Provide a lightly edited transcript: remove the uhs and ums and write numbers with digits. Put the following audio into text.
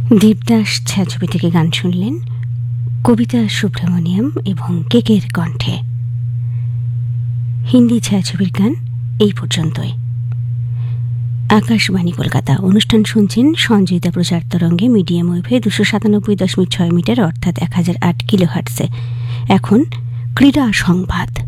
দেবদাস ছায়াছবি থেকে গান শুনলেন কবিতা সুব্রমণিয়াম এবং কেকের কণ্ঠে। হিন্দি ছায়াছবির গান এই পর্যন্তই। আকাশবাণী কলকাতা অনুষ্ঠান শুনছেন সঞ্জয়িতা প্রচার তরঙ্গে মিডিয়াম ওয়েভে 297.6 মিটার অর্থাৎ 1008 কিলোহার্টজে। এখন ক্রীড়া সংবাদ।